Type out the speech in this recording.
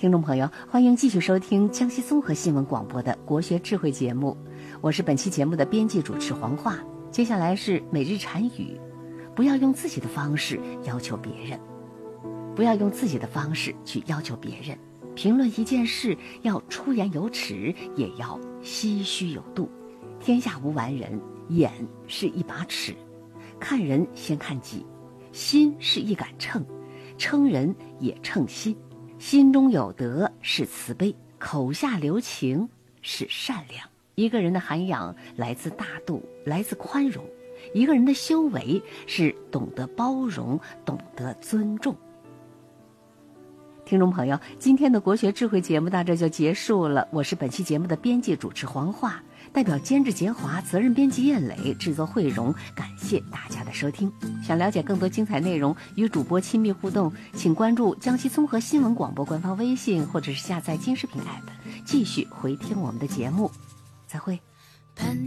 听众朋友，欢迎继续收听江西综合新闻广播的国学智慧节目，我是本期节目的编辑主持黄华。接下来是每日禅语，不要用自己的方式要求别人，不要用自己的方式去要求别人。评论一件事要出言有尺，也要唏嘘有度。天下无完人，眼是一把尺，看人先看己，心是一杆秤，称人也称心。心中有德是慈悲，口下留情是善良。一个人的涵养来自大度，来自宽容；一个人的修为是懂得包容，懂得尊重。听众朋友，今天的国学智慧节目到这就结束了。我是本期节目的编辑主持黄华，代表监制杰华，责任编辑燕磊，制作慧荣，感谢大家的收听。想了解更多精彩内容，与主播亲密互动，请关注江西综合新闻广播官方微信，或者是下载金视频 app， 继续回听我们的节目。再会。